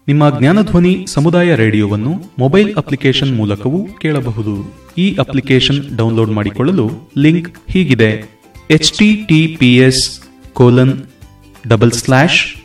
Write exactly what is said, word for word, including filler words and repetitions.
ನಿಮ್ಮ ಜ್ಞಾನಧ್ವನಿ ಸಮುದಾಯ ರೇಡಿಯೋವನ್ನು mobile application ಮೂಲಕವೂ ಕೇಳಬಹುದು. ಈ ಅಪ್ಲಿಕೇಶನ್ ಡೌನ್ಲೋಡ್ ಮಾಡಿಕೊಳ್ಳಲು ಲಿಂಕ್ ಹೀಗಿದೆ: H T T P S colon double slash